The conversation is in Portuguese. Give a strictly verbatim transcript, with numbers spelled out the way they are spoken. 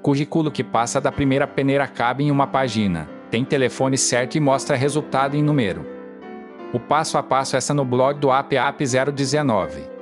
currículo que passa da primeira peneira cabe em uma página, tem telefone certo e mostra resultado em número. O passo a passo está no blog do A P A P zero dezenove.